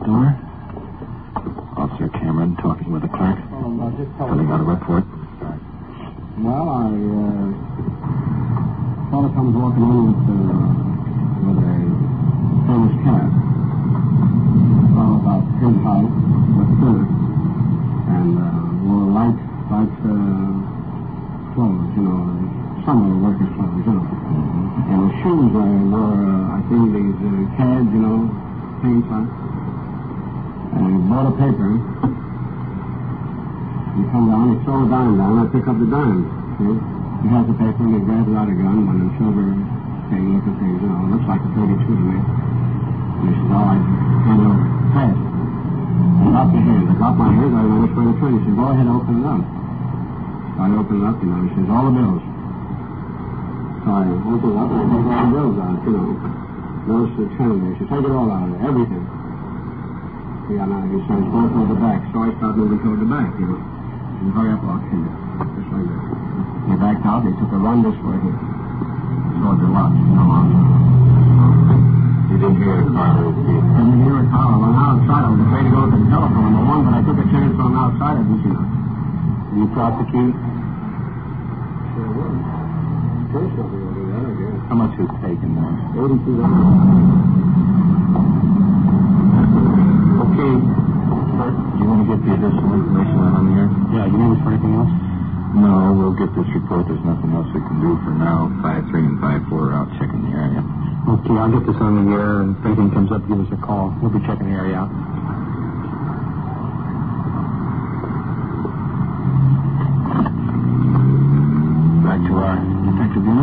door. Officer Cameron talking with the clerk. Filling out a report. Well, I saw comes walking in with a famous cat. Well, about his height, but thinner. And wore light clothes, summer workers' clothes, And the shoes were, I think, these Cads, plain size. And he bought a paper. He come down, he throw a dime down, I pick up the dime. See? He has the paper and he grabs out a gun, one of the silver thing looking things, it looks like a 32 to me. And he says, all right, turn it over. Fast. I dropped the hands. I dropped my hands, I went this way to turn. He says, go ahead, open it up. So I open it up, he says, all the bills. So I open it up and I take all the bills out, Notice the trend there. He says, take it all out of it, everything. Yeah, now he says, go toward the back. So I start moving toward the back, He says, hurry up, I'll kill you. Just like that. They backed out, they took a run this way here. Toward the lodge, You didn't hear a car? Didn't hear a car. I went outside. I was afraid to go to the telephone. The one, but I took a chance on outside. I didn't see nothing. Did you prosecute? Sure was. First of all, I guess. How much was taken now? $82. Okay. Do you want to get the additional information on here? Yeah, you need us for anything else? No, we'll get this report. There's nothing else we can do for now. 5-3 and 5-4 are out checking the area. Okay, I'll get this on the air, and if anything comes up, give us a call. We'll be checking the area out.